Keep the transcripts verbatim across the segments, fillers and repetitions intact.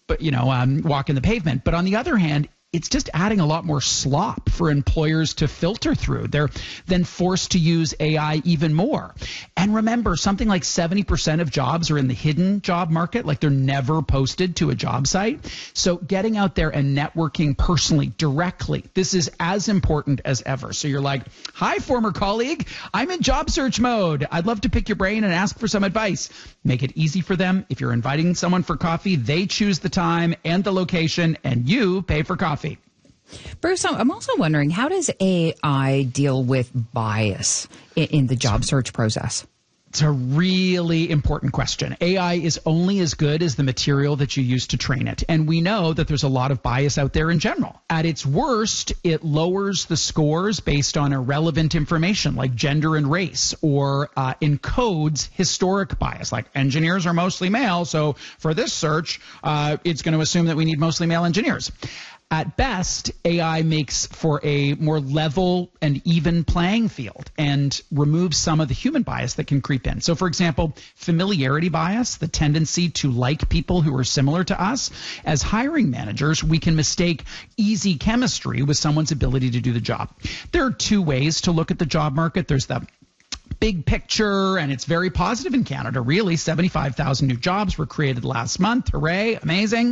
but you know, um, walking the pavement. But on the other hand, it's just adding a lot more slop for employers to filter through. They're then forced to use A I even more. And remember, something like seventy percent of jobs are in the hidden job market, like they're never posted to a job site. So getting out there and networking personally, directly, this is as important as ever. So you're like, hi, former colleague, I'm in job search mode. I'd love to pick your brain and ask for some advice. Make it easy for them. If you're inviting someone for coffee, they choose the time and the location, and you pay for coffee. Bruce, I'm also wondering, how does A I deal with bias in, in the job search process? It's a really important question. A I is only as good as the material that you use to train it. And we know that there's a lot of bias out there in general. At its worst, it lowers the scores based on irrelevant information like gender and race, or uh, encodes historic bias, like engineers are mostly male. So for this search, uh, it's going to assume that we need mostly male engineers. At best, A I makes for a more level and even playing field and removes some of the human bias that can creep in. So, for example, familiarity bias, the tendency to like people who are similar to us. As hiring managers, we can mistake easy chemistry with someone's ability to do the job. There are two ways to look at the job market. There's the big picture, and it's very positive in Canada, really. seventy-five thousand new jobs were created last month. Hooray, amazing.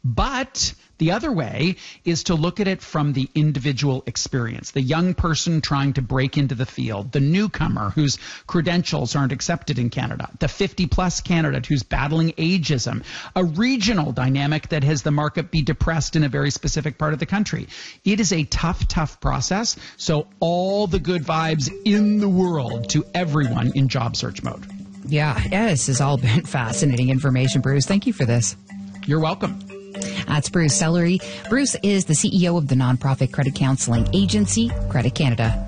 But the other way is to look at it from the individual experience, the young person trying to break into the field, the newcomer whose credentials aren't accepted in Canada, the fifty-plus candidate who's battling ageism, a regional dynamic that has the market be depressed in a very specific part of the country. It is a tough, tough process, so all the good vibes in the world to everyone in job search mode. Yeah, yeah, this has all been fascinating information, Bruce. Thank you for this. You're welcome. That's Bruce Sellery. Bruce is the C E O of the nonprofit credit counseling agency, Credit Canada.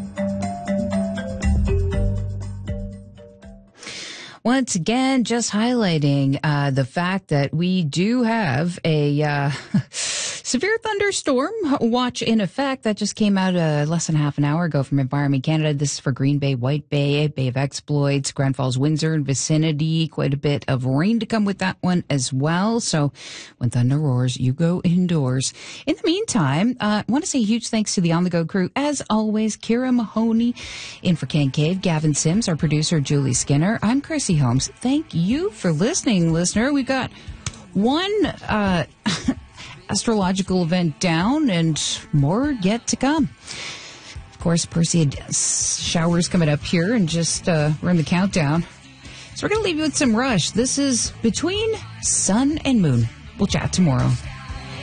Once again, just highlighting uh, the fact that we do have a uh, severe thunderstorm watch in effect that just came out uh, less than half an hour ago from Environment Canada. This is for Green Bay, White Bay, Bay of Exploits, Grand Falls, Windsor, and vicinity. Quite a bit of rain to come with that one as well. So when thunder roars, you go indoors. In the meantime, uh, I want to say a huge thanks to the On The Go crew. As always, Kira Mahoney in for Ken Cave, Gavin Sims, our producer, Julie Skinner. I'm Chrissy Holmes. Thank you for listening, listener. We've got one uh, astrological event down and more yet to come. Of course, Perseid showers coming up here, and just uh, we're in the countdown. So we're going to leave you with some Rush. This is Between Sun and Moon. We'll chat tomorrow.